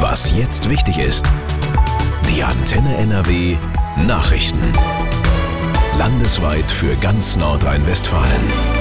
Was jetzt wichtig ist. Die Antenne NRW Nachrichten. Landesweit für ganz Nordrhein-Westfalen.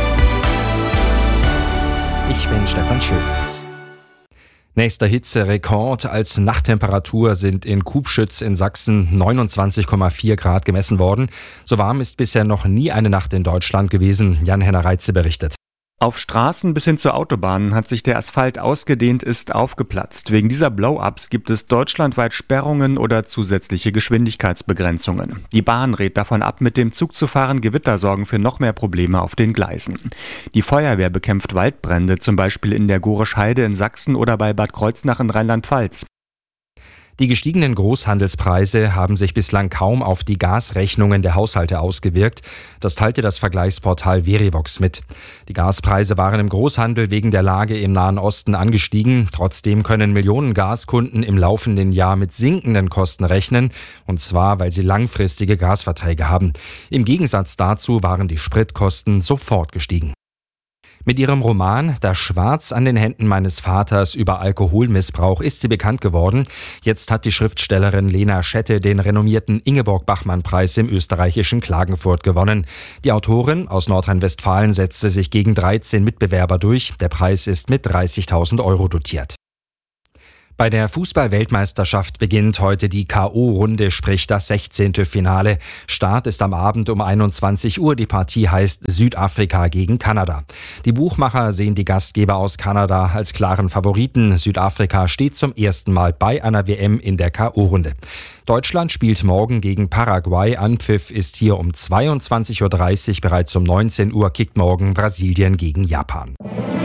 Ich bin Stefan Schulz. Nächster Hitzerekord als Nachttemperatur sind in Kubschütz in Sachsen 29,4 Grad gemessen worden. So warm ist bisher noch nie eine Nacht in Deutschland gewesen. Jan-Henner Reitze berichtet. Auf Straßen bis hin zur Autobahn hat sich der Asphalt ausgedehnt, ist aufgeplatzt. Wegen dieser Blow-ups gibt es deutschlandweit Sperrungen oder zusätzliche Geschwindigkeitsbegrenzungen. Die Bahn rät davon ab, mit dem Zug zu fahren. Gewitter sorgen für noch mehr Probleme auf den Gleisen. Die Feuerwehr bekämpft Waldbrände, zum Beispiel in der Gorisch Heide in Sachsen oder bei Bad Kreuznach in Rheinland-Pfalz. Die gestiegenen Großhandelspreise haben sich bislang kaum auf die Gasrechnungen der Haushalte ausgewirkt. Das teilte das Vergleichsportal Verivox mit. Die Gaspreise waren im Großhandel wegen der Lage im Nahen Osten angestiegen. Trotzdem können Millionen Gaskunden im laufenden Jahr mit sinkenden Kosten rechnen. Und zwar, weil sie langfristige Gasverträge haben. Im Gegensatz dazu waren die Spritkosten sofort gestiegen. Mit ihrem Roman »Das Schwarz an den Händen meines Vaters« über Alkoholmissbrauch ist sie bekannt geworden. Jetzt hat die Schriftstellerin Lena Schette den renommierten Ingeborg-Bachmann-Preis im österreichischen Klagenfurt gewonnen. Die Autorin aus Nordrhein-Westfalen setzte sich gegen 13 Mitbewerber durch. Der Preis ist mit 30.000 € dotiert. Bei der Fußball-Weltmeisterschaft beginnt heute die K.O.-Runde, sprich das 16. Finale. Start ist am Abend um 21 Uhr. Die Partie heißt Südafrika gegen Kanada. Die Buchmacher sehen die Gastgeber aus Kanada als klaren Favoriten. Südafrika steht zum ersten Mal bei einer WM in der K.O.-Runde. Deutschland spielt morgen gegen Paraguay. Anpfiff ist hier um 22.30 Uhr. Bereits um 19 Uhr kickt morgen Brasilien gegen Japan.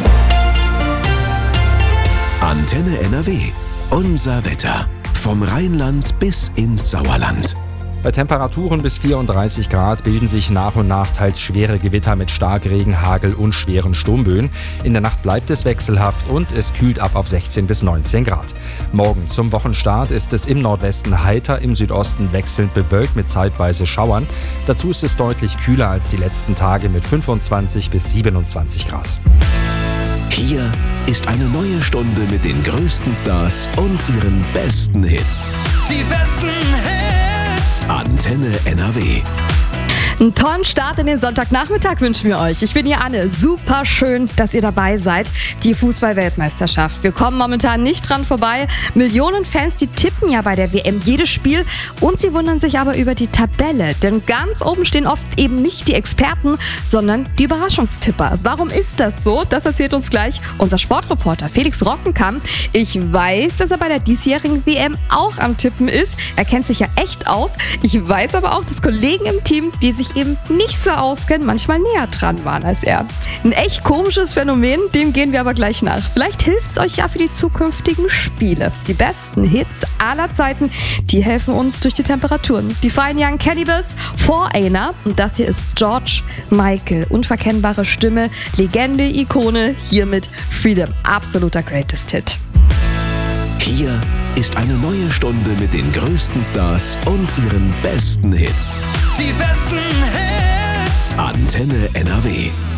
Antenne NRW. Unser Wetter. Vom Rheinland bis ins Sauerland. Bei Temperaturen bis 34 Grad bilden sich nach und nach teils schwere Gewitter mit Starkregen, Hagel und schweren Sturmböen. In der Nacht bleibt es wechselhaft und es kühlt ab auf 16 bis 19 Grad. Morgen zum Wochenstart ist es im Nordwesten heiter, im Südosten wechselnd bewölkt mit zeitweise Schauern. Dazu ist es deutlich kühler als die letzten Tage mit 25 bis 27 Grad. Hier ist eine neue Stunde mit den größten Stars und ihren besten Hits. Die besten Hits. Antenne NRW. Einen tollen Start in den Sonntagnachmittag wünschen wir euch. Ich bin hier Anne. Super schön, dass ihr dabei seid. Die Fußball-Weltmeisterschaft. Wir kommen momentan nicht dran vorbei. Millionen Fans, die tippen ja bei der WM jedes Spiel. Und sie wundern sich aber über die Tabelle. Denn ganz oben stehen oft eben nicht die Experten, sondern die Überraschungstipper. Warum ist das so? Das erzählt uns gleich unser Sportreporter Felix Rockenkamp. Ich weiß, dass er bei der diesjährigen WM auch am Tippen ist. Er kennt sich ja echt aus. Ich weiß aber auch, dass Kollegen im Team, die sich eben nicht so auskennen, manchmal näher dran waren als er. Ein echt komisches Phänomen, dem gehen wir aber gleich nach. Vielleicht hilft es euch ja für die zukünftigen Spiele. Die besten Hits aller Zeiten, die helfen uns durch die Temperaturen. Die Fine Young Cannibals, Foreigner, und das hier ist George Michael. Unverkennbare Stimme, Legende, Ikone, hiermit Freedom. Absoluter Greatest Hit. Hier ist eine neue Stunde mit den größten Stars und ihren besten Hits. Die besten Hits. Antenne NRW.